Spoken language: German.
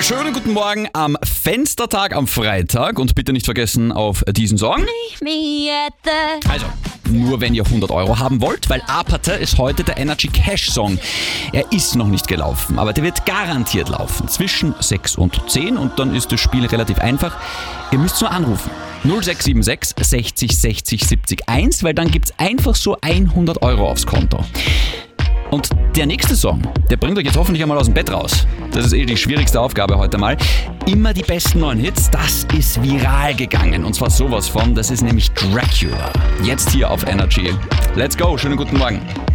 Schönen guten Morgen am Fenstertag am Freitag und bitte nicht vergessen auf diesen Song. Also, nur wenn ihr 100 Euro haben wollt, weil Apathe ist heute der Energy Cash Song. Er ist noch nicht gelaufen, aber der wird garantiert laufen zwischen 6 und 10 und dann ist das Spiel relativ einfach. Ihr müsst nur anrufen. 0676 60 60 70 1, weil dann gibt's einfach so 100 Euro aufs Konto. Und der nächste Song, der bringt euch jetzt hoffentlich einmal aus dem Bett raus. Das ist die schwierigste Aufgabe heute mal. Immer die besten neuen Hits, das ist viral gegangen. Und zwar sowas von, das ist nämlich Dracula. Jetzt hier auf Energy. Let's go, schönen guten Morgen.